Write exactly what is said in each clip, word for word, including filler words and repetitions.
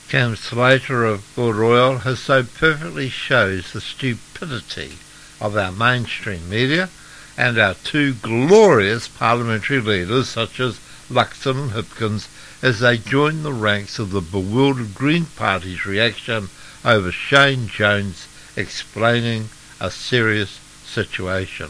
Cam Slater of Good Royal has so perfectly shows the stupidity of our mainstream media and our two glorious parliamentary leaders such as Luxon and Hipkins as they join the ranks of the bewildered Green Party's reaction over Shane Jones explaining a serious situation.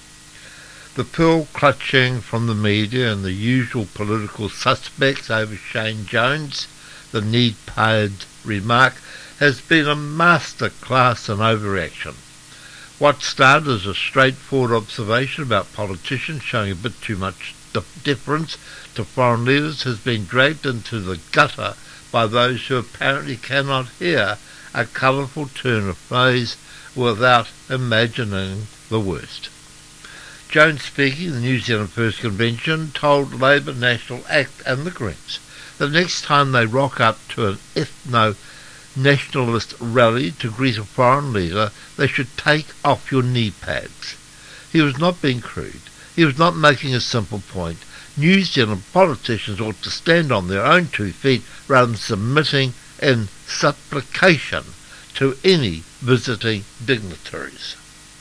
The pearl clutching from the media and the usual political suspects over Shane Jones, the need-paid remark, has been a master class in overreaction. What started as a straightforward observation about politicians showing a bit too much deference to foreign leaders has been dragged into the gutter by those who apparently cannot hear a colourful turn of phrase without imagining the worst. Jones, speaking at the New Zealand First Convention, told Labour, National Act and the Greens that next time they rock up to an ethno-nationalist rally to greet a foreign leader, they should take off your knee pads. He was not being crude. He was not making a simple point. New Zealand politicians ought to stand on their own two feet rather than submitting in supplication to any visiting dignitaries.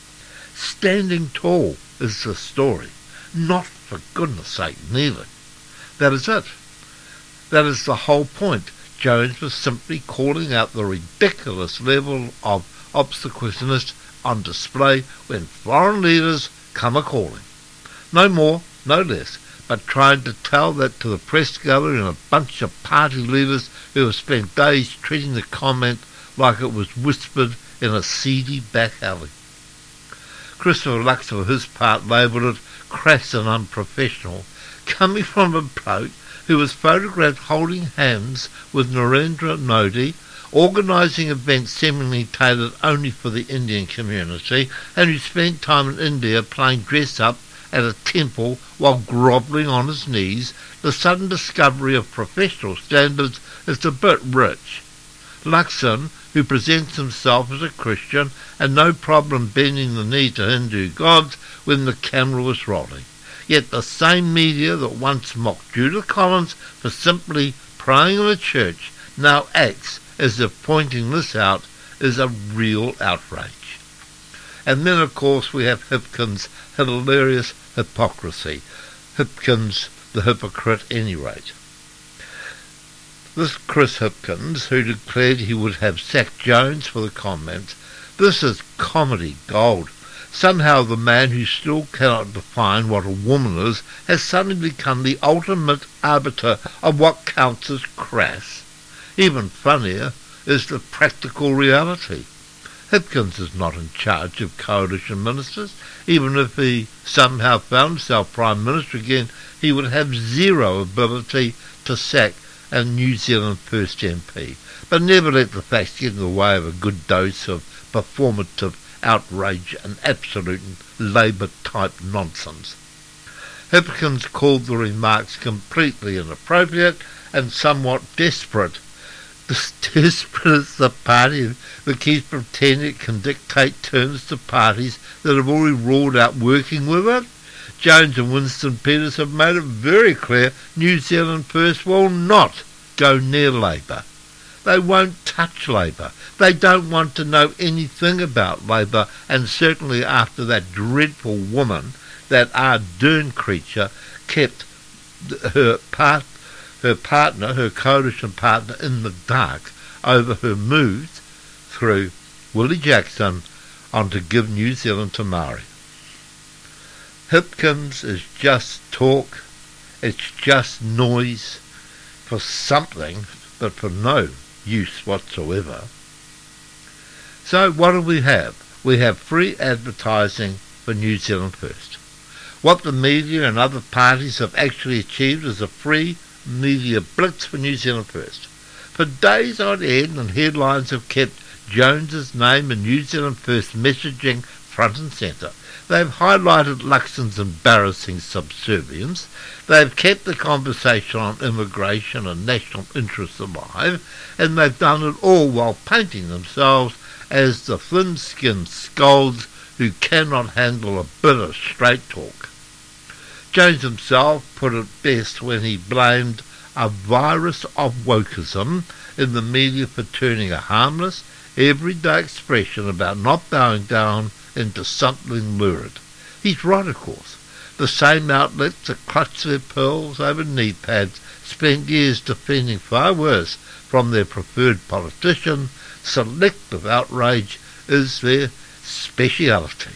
Standing tall is the story, not for goodness sake kneeling. That is it. That is the whole point. Jones was simply calling out the ridiculous level of obsequiousness on display when foreign leaders come a-calling. No more, no less, but trying to tell that to the press gathering and a bunch of party leaders who have spent days treating the comment like it was whispered in a seedy back alley. Christopher Lux, for his part, labelled it crass and unprofessional, coming from a bloke who was photographed holding hands with Narendra Modi, organising events seemingly tailored only for the Indian community, and who spent time in India playing dress-up at a temple while grovelling on his knees. The sudden discovery of professional standards is a bit rich. Luxon, who presents himself as a Christian, had no problem bending the knee to Hindu gods when the camera was rolling. Yet the same media that once mocked Judith Collins for simply praying in a church now acts as if pointing this out is a real outrage. And then, of course, we have Hipkins' hilarious hypocrisy. Hipkins, the hypocrite, at any rate. This Chris Hipkins, who declared he would have sacked Jones for the comments, this is comedy gold. Somehow the man who still cannot define what a woman is has suddenly become the ultimate arbiter of what counts as crass. Even funnier is the practical reality. Hipkins is not in charge of coalition ministers. Even if he somehow found himself Prime Minister again, he would have zero ability to sack a New Zealand First M P. But never let the facts get in the way of a good dose of performative outrage and absolute Labour-type nonsense. Hipkins called the remarks completely inappropriate and somewhat desperate. As desperate as the party that keeps pretending it can dictate terms to parties that have already ruled out working with it. Jones and Winston Peters have made it very clear New Zealand First will not go near Labour. They won't touch Labour. They don't want to know anything about Labour, and certainly after that dreadful woman, that Ardern creature, kept her part, her partner, her coalition partner, in the dark over her moves through Willie Jackson on to give New Zealand to Maori. Hipkins is just talk, it's just noise for something, but for no use whatsoever. So what do we have? We have free advertising for New Zealand First. What the media and other parties have actually achieved is a free media blitz for New Zealand First. For days on end, and headlines have kept Jones's name and New Zealand First messaging front and centre. They've highlighted Luxon's embarrassing subservience. They've kept the conversation on immigration and national interests alive, and they've done it all while painting themselves as the thin-skinned scolds who cannot handle a bit of straight talk. Jones himself put it best when he blamed a virus of wokeism in the media for turning a harmless, everyday expression about not bowing down into something lurid. He's right, of course. The same outlets that clutch their pearls over knee pads spent years defending far worse from their preferred politician. Selective outrage is their speciality.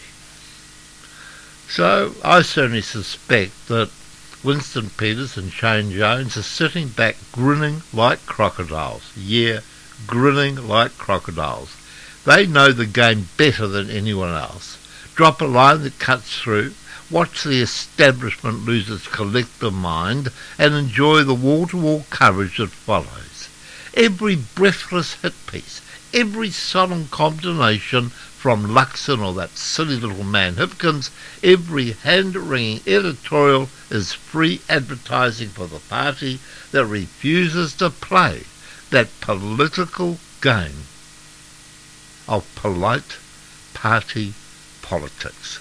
So I certainly suspect that Winston Peters and Shane Jones are sitting back grinning like crocodiles. Yeah, grinning like crocodiles. They know the game better than anyone else. Drop a line that cuts through, watch the establishment lose its collective mind, and enjoy the wall-to-wall coverage that follows. Every breathless hit piece, every solemn condemnation from Luxon or that silly little man Hipkins, every hand-wringing editorial is free advertising for the party that refuses to play that political game of polite party politics.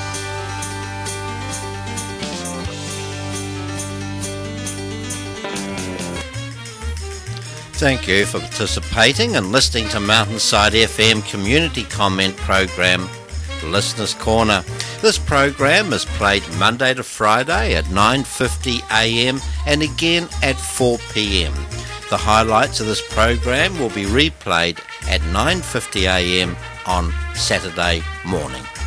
Thank you for participating and listening to Mountainside F M community comment program, Listeners Corner. This program is played Monday to Friday at nine fifty a m and again at four p m. The highlights of this program will be replayed at nine fifty a m on Saturday morning.